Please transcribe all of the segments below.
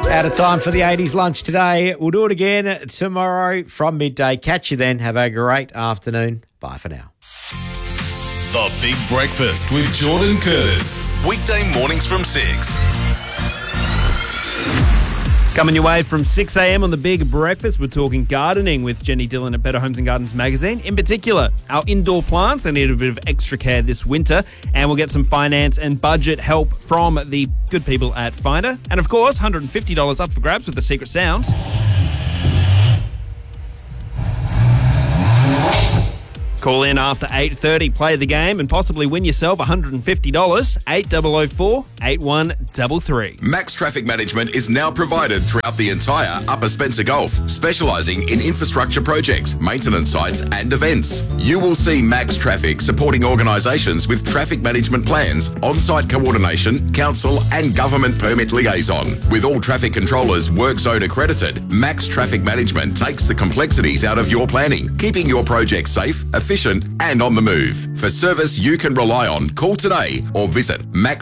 Out of time for the 80s lunch today. We'll do it again tomorrow from midday. Catch you then. Have a great afternoon. Bye for now. The Big Breakfast with Jordan Curtis. Weekday mornings from 6. Coming your way from 6 a.m. on The Big Breakfast, we're talking gardening with Jenny Dillon at Better Homes and Gardens magazine. In particular, our indoor plants, they need a bit of extra care this winter. And we'll get some finance and budget help from the good people at Finder. And of course, $150 up for grabs with the secret sound. Call in after 8:30, play the game, and possibly win yourself $150. 8004 8133. Max Traffic Management is now provided throughout the entire Upper Spencer Gulf, specialising in infrastructure projects, maintenance sites and events. You will see Max Traffic supporting organisations with traffic management plans, on-site coordination, council and government permit liaison. With all traffic controllers work zone accredited, Max Traffic Management takes the complexities out of your planning, keeping your project safe, efficient and on the move. For service you can rely on, call today or visit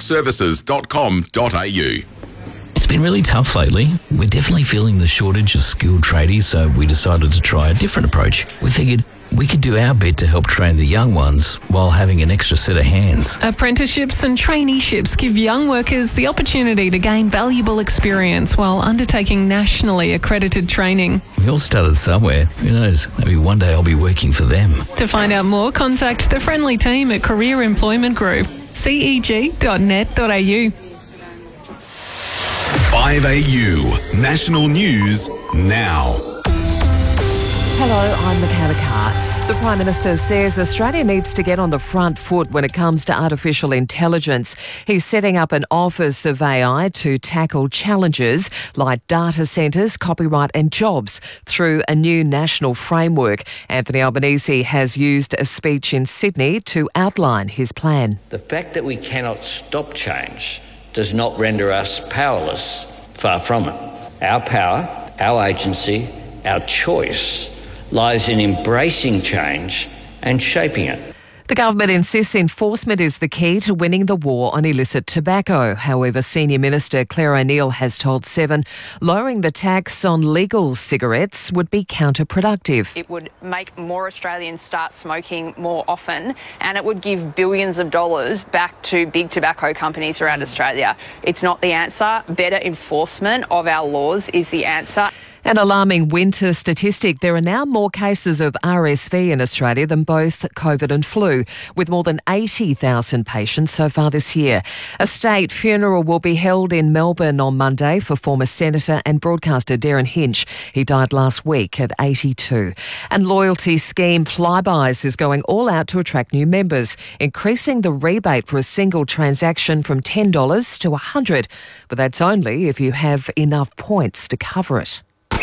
maxservices.com.au. It's been really tough lately. We're definitely feeling the shortage of skilled tradies, so we decided to try a different approach. We figured we could do our bit to help train the young ones while having an extra set of hands. Apprenticeships and traineeships give young workers the opportunity to gain valuable experience while undertaking nationally accredited training. We all started somewhere. Who knows? Maybe one day I'll be working for them. To find out more, contact the friendly team at Career Employment Group, ceg.net.au. 5AU National News now. Hello, I'm Michaela Carr. The Prime Minister says Australia needs to get on the front foot when it comes to artificial intelligence. He's setting up an office of AI to tackle challenges like data centres, copyright and jobs through a new national framework. Anthony Albanese has used a speech in Sydney to outline his plan. The fact that we cannot stop change does not render us powerless. Far from it. Our power, our agency, our choice lies in embracing change and shaping it. The government insists enforcement is the key to winning the war on illicit tobacco. However, Senior Minister Claire O'Neill has told Seven lowering the tax on legal cigarettes would be counterproductive. It would make more Australians start smoking more often, and it would give billions of dollars back to big tobacco companies around Australia. It's not the answer. Better enforcement of our laws is the answer. An alarming winter statistic. There are now more cases of RSV in Australia than both COVID and flu, with more than 80,000 patients so far this year. A state funeral will be held in Melbourne on Monday for former Senator and broadcaster Darren Hinch. He died last week at 82. And loyalty scheme Flybuys is going all out to attract new members, increasing the rebate for a single transaction from $10 to $100. But that's only if you have enough points to cover it.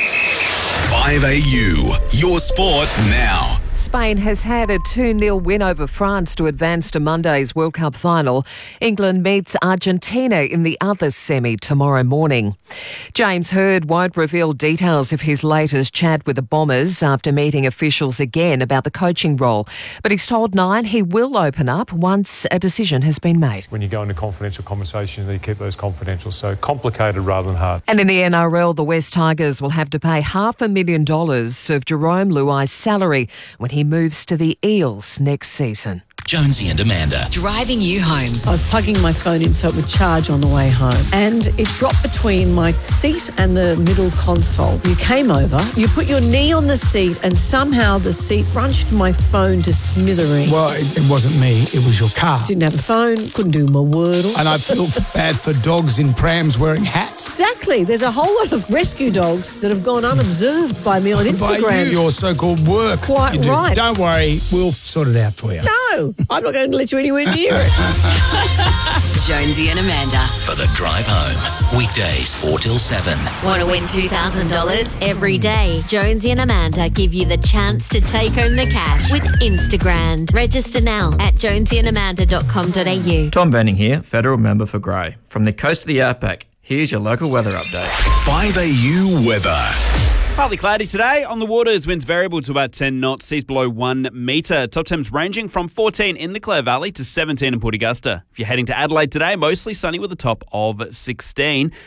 5AU, your sport now. Spain has had a 2-0 win over France to advance to Monday's World Cup final. England meets Argentina in the other semi tomorrow morning. James Hird won't reveal details of his latest chat with the Bombers after meeting officials again about the coaching role. But he's told Nine he will open up once a decision has been made. When you go into confidential conversations, you keep those confidential, so complicated rather than hard. And in the NRL, the West Tigers will have to pay $500,000 of Jerome Luai's salary when he moves to the Eels next season. Jonesy and Amanda. Driving you home. I was plugging my phone in so it would charge on the way home. And it dropped between my seat and the middle console. You came over, you put your knee on the seat, and somehow the seat crunched my phone to smithereens. Well, it wasn't me, it was your car. Didn't have a phone, couldn't do my Wordle. And I feel bad for dogs in prams wearing hats. Exactly. There's a whole lot of rescue dogs that have gone unobserved by me on Instagram. By your so-called work. Quite right. Don't worry, we'll sort it out for you. No, I'm not going to let you anywhere near it. Jonesy and Amanda. For the drive home. Weekdays 4 till 7. Want to win $2,000 every day? Jonesy and Amanda give you the chance to take home the cash with Instagram. Register now at jonesyandamanda.com.au. Tom Benning here, federal member for Grey. From the coast of the Outback, here's your local weather update. 5AU weather. Partly cloudy today. On the waters, winds variable to about 10 knots, seas below 1 metre. Top temps ranging from 14 in the Clare Valley to 17 in Port Augusta. If you're heading to Adelaide today, mostly sunny with a top of 16.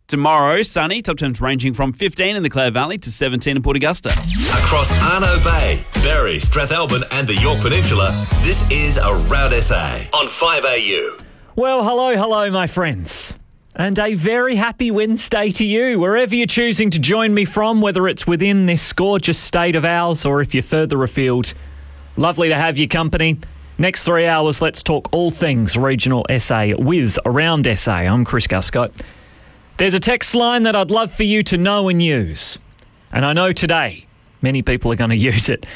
Tomorrow, sunny, top temps ranging from 15 in the Clare Valley to 17 in Port Augusta. Across Arno Bay, Berry, Strathalbyn and the York Peninsula, this is Around SA on 5AU. Well, hello, my friends. And a very happy Wednesday to you, wherever you're choosing to join me from, whether it's within this gorgeous state of ours or if you're further afield. Lovely to have your company. Next 3 hours, let's talk all things regional SA with Around SA. I'm Chris Guscott. There's a text line that I'd love for you to know and use. And I know today many people are going to use it.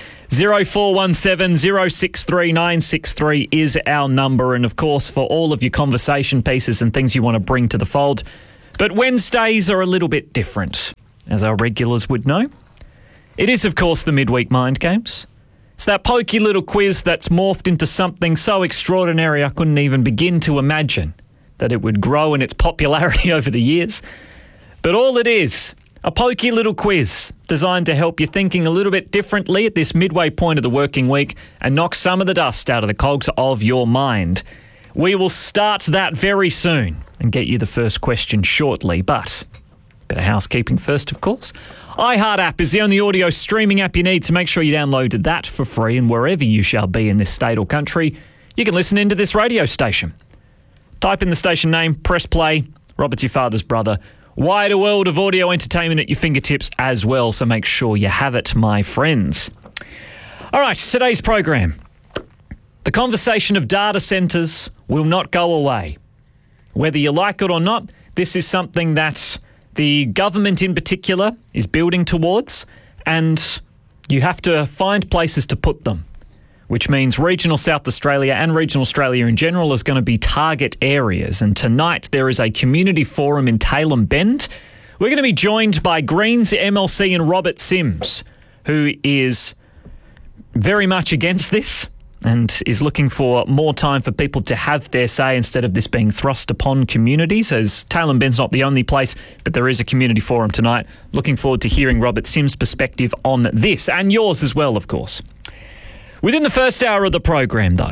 0417 063 963 is our number. And of course, for all of your conversation pieces and things you want to bring to the fold. But Wednesdays are a little bit different, as our regulars would know. It is, of course, the Midweek Mind Games. It's that pokey little quiz that's morphed into something so extraordinary I couldn't even begin to imagine that it would grow in its popularity over the years. But all it is, a pokey little quiz designed to help you thinking a little bit differently at this midway point of the working week and knock some of the dust out of the cogs of your mind. We will start that very soon and get you the first question shortly, but a bit of housekeeping first, of course. iHeart app is the only audio streaming app you need, so make sure you download that for free, and wherever you shall be in this state or country, you can listen into this radio station. Type in the station name, press play. Robert's your father's brother. Wider world of audio entertainment at your fingertips as well, so make sure you have it, my friends. All right, today's program. The conversation of data centres will not go away. Whether you like it or not, this is something that the government in particular is building towards, and you have to find places to put them, which means regional South Australia and regional Australia in general is going to be target areas. And tonight there is a community forum in Tailem Bend. We're going to be joined by Greens MLC and Robert Sims, who is very much against this and is looking for more time for people to have their say instead of this being thrust upon communities, as Tailem Bend's not the only place, but there is a community forum tonight. Looking forward to hearing Robert Sims' perspective on this, and yours as well, of course. Within the first hour of the program, though,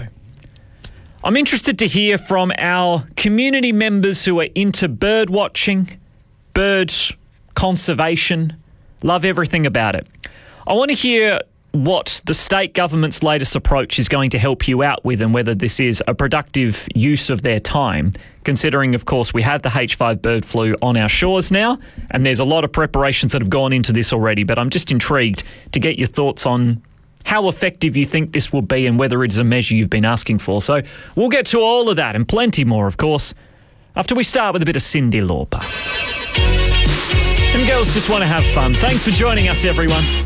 I'm interested to hear from our community members who are into bird watching, bird conservation, love everything about it. I want to hear what the state government's latest approach is going to help you out with and whether this is a productive use of their time, considering, of course, we have the H5 bird flu on our shores now, and there's a lot of preparations that have gone into this already, but I'm just intrigued to get your thoughts on how effective you think this will be and whether it is a measure you've been asking for. So we'll get to all of that and plenty more, of course, after we start with a bit of Cyndi Lauper. And girls just want to have fun. Thanks for joining us, everyone.